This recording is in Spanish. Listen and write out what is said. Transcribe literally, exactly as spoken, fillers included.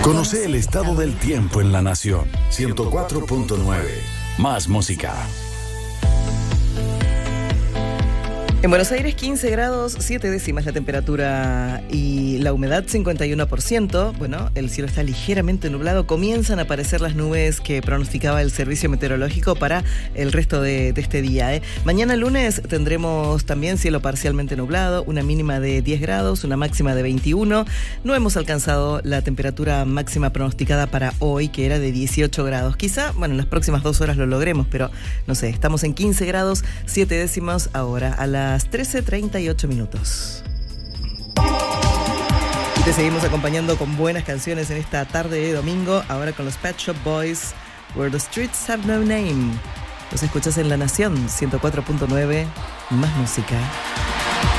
Conoce el estado del tiempo en la nación. ciento cuatro punto nueve. Más música. En Buenos Aires quince grados, siete décimas la temperatura y la humedad cincuenta y uno por ciento. Bueno, el cielo está ligeramente nublado. Comienzan a aparecer las nubes que pronosticaba el servicio meteorológico para el resto de, de este día. ¿eh? Mañana lunes tendremos también cielo parcialmente nublado, una mínima de diez grados, una máxima de veintiuno. No hemos alcanzado la temperatura máxima pronosticada para hoy, que era de dieciocho grados. Quizá, bueno, en las próximas dos horas lo logremos, pero no sé, estamos en quince grados, siete décimas ahora a la trece treinta y ocho minutos. Y te seguimos acompañando con buenas canciones en esta tarde de domingo, ahora con los Pet Shop Boys, Where the Streets Have No Name. Los escuchas en La Nación ciento cuatro punto nueve, más música.